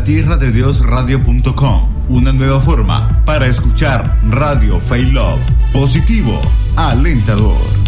latierradediosradio.com, una nueva forma para escuchar Radio Faith Love, positivo, alentador.